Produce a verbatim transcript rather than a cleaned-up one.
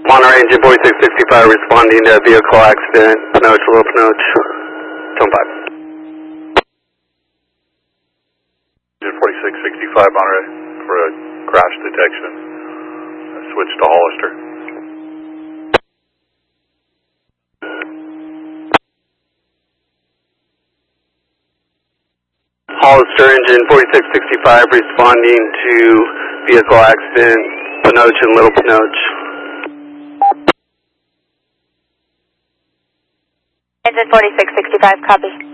Monterey engine forty-six sixty-five responding to vehicle accident, Panoche, Little Panoche, Tone five. Engine forty-six sixty-five Monterey for a crash detection. Switch to Hollister. Hollister engine forty-six sixty-five responding to vehicle accident, Panoche and Little Panoche. Engine forty-six sixty-five, copy.